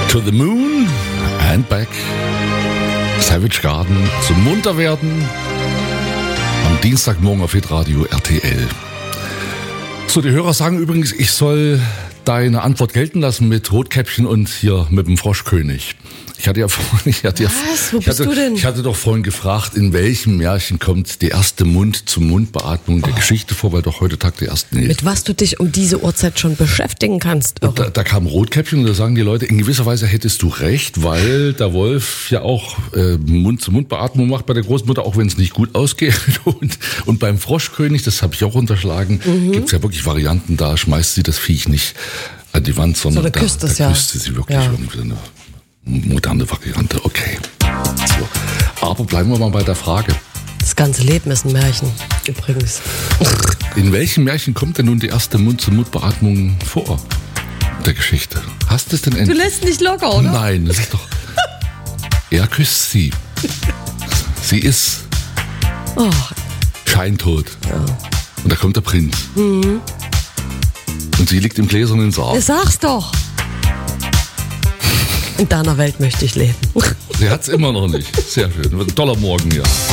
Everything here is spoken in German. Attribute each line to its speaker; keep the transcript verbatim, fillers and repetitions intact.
Speaker 1: To the Moon and Back. Savage Garden zum Munterwerden am Dienstagmorgen auf Hitradio R T L. So, die Hörer sagen übrigens, ich soll deine Antwort gelten lassen mit Rotkäppchen und hier mit dem Froschkönig. Ich hatte ja vorhin, ich hatte,
Speaker 2: Was? Wo
Speaker 1: ich,
Speaker 2: bist
Speaker 1: hatte,
Speaker 2: du denn?
Speaker 1: ich hatte doch vorhin gefragt, in welchem Märchen kommt die erste Mund-zu-Mund-Beatmung der oh. Geschichte vor, weil doch heute Tag der ersten ist.
Speaker 2: Mit was du dich um diese Uhrzeit schon beschäftigen kannst.
Speaker 1: Da, da kam Rotkäppchen und da sagen die Leute, in gewisser Weise hättest du recht, weil der Wolf ja auch äh, Mund-zu-Mund-Beatmung macht bei der Großmutter, auch wenn es nicht gut ausgeht. Und, und beim Froschkönig, das habe ich auch unterschlagen, mhm. gibt es ja wirklich Varianten, da schmeißt sie das Viech nicht an die Wand, sondern
Speaker 2: so,
Speaker 1: da,
Speaker 2: küsst
Speaker 1: da
Speaker 2: es, ja.
Speaker 1: küsst sie wirklich
Speaker 2: ja.
Speaker 1: irgendwie eine moderne Variante. Okay. So. Aber bleiben wir mal bei der Frage.
Speaker 2: Das ganze Leben ist ein Märchen, übrigens.
Speaker 1: In welchem Märchen kommt denn nun die erste Mund-zu-Mund-Beatmung vor der Geschichte? Hast du es denn endlich?
Speaker 2: Du lässt nicht locker, oder?
Speaker 1: Nein, das ist doch... Er küsst sie. Sie ist
Speaker 2: oh.
Speaker 1: scheintot.
Speaker 2: Ja.
Speaker 1: Und da kommt der Prinz.
Speaker 2: Mhm.
Speaker 1: Und sie liegt im gläsernen Sarg.
Speaker 2: Sag's doch. In deiner Welt möchte ich leben.
Speaker 1: Sie hat's immer noch nicht. Sehr schön. Wird ein toller Morgen, ja.